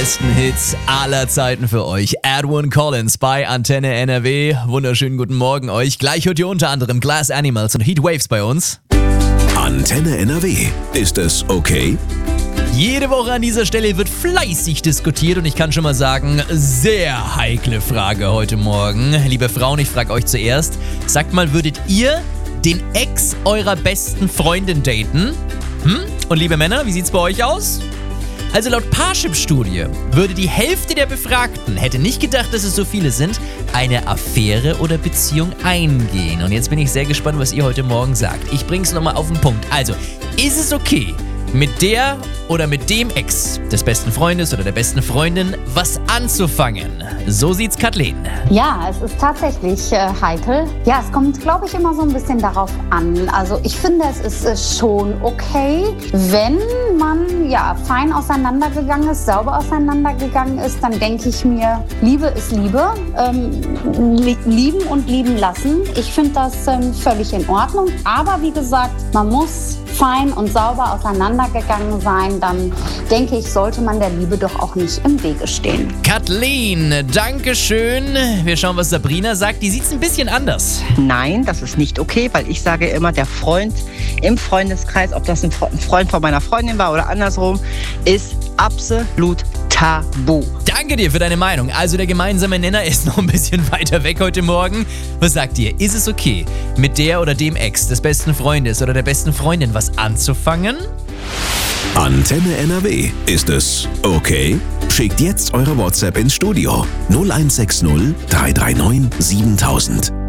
besten Hits aller Zeiten für euch. Edwin Collins bei Antenne NRW. Wunderschönen guten Morgen euch. Gleich hört ihr unter anderem Glass Animals und Heatwaves bei uns. Antenne NRW. Ist es okay? Jede Woche an dieser Stelle wird fleißig diskutiert und ich kann schon mal sagen, sehr heikle Frage heute Morgen. Liebe Frauen, ich frage euch zuerst, sagt mal, würdet ihr den Ex eurer besten Freundin daten? Und liebe Männer, wie sieht's bei euch aus? Also laut Parship-Studie würde die Hälfte der Befragten, hätte nicht gedacht, dass es so viele sind, eine Affäre oder Beziehung eingehen. Und jetzt bin ich sehr gespannt, was ihr heute Morgen sagt. Ich bring's nochmal auf den Punkt. Also, ist es okay, mit der oder mit dem Ex des besten Freundes oder der besten Freundin was anzufangen? So sieht's Kathleen. Ja, es ist tatsächlich heikel. Ja, es kommt, glaube ich, immer so ein bisschen darauf an. Also ich finde, es ist schon okay, wenn man ja fein auseinandergegangen ist, sauber auseinandergegangen ist, dann denke ich mir, Liebe ist Liebe. Lieben und lieben lassen. Ich finde das völlig in Ordnung. Aber wie gesagt, man muss fein und sauber auseinandergegangen sein, dann denke ich, sollte man der Liebe doch auch nicht im Wege stehen. Kathleen, danke schön. Wir schauen, was Sabrina sagt. Die sieht's ein bisschen anders. Nein, das ist nicht okay, weil ich sage immer, der Freund im Freundeskreis, ob das ein Freund von meiner Freundin war oder andersrum, ist absolut tabu. Danke dir für deine Meinung. Also der gemeinsame Nenner ist noch ein bisschen weiter weg heute Morgen. Was sagt ihr? Ist es okay, mit der oder dem Ex des besten Freundes oder der besten Freundin was anzufangen? Antenne NRW. Ist es okay? Schickt jetzt eure WhatsApp ins Studio 0160 339 7000.